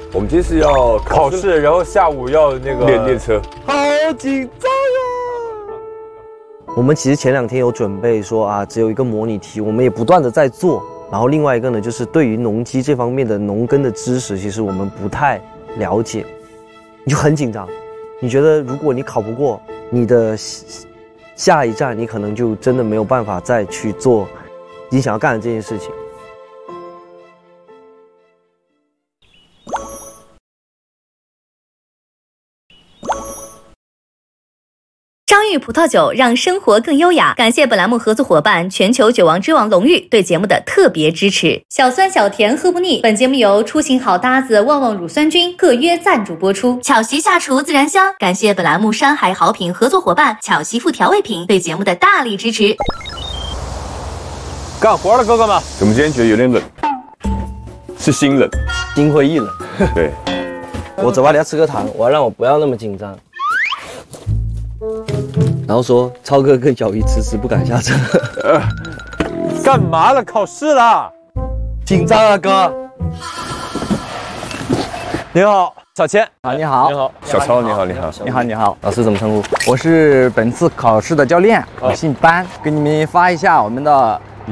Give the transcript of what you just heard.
我们今天是要考试，然后下午要那个练车， 好紧张啊！我们其实前2天有准备说啊，只有一个模拟题，我们也不断的在做。然后另外一个呢，就是对于农机这方面的农耕的知识，其实我们不太了解，你就很紧张。你觉得如果你考不过，你的下一站你可能就真的没有办法再去做你想要干的这件事情。 张裕葡萄酒让生活更优雅。感谢本栏目合作伙伴全球酒王之王龙裕对节目的特别支持。小酸小甜喝不腻。本节目由出行好搭子旺旺乳酸菌特约赞助播出。巧媳下厨自然香。感谢本栏目山海好品合作伙伴巧媳妇调味品对节目的大力支持。 干活了，哥哥们。 我们今天觉得有点冷，是心冷， 心灰意冷。 对， 我嘴巴里要吃个糖，我要让我不要那么紧张。然后说超哥跟小鱼迟迟不敢下车， 干嘛了？考试啦！ 紧张啊哥。 你好，小千。 啊，你好， 你好， 小超你好，你好， 你好，你好， 老师怎么称呼？ 我是本次考试的教练，我姓班，给你们发一下我们的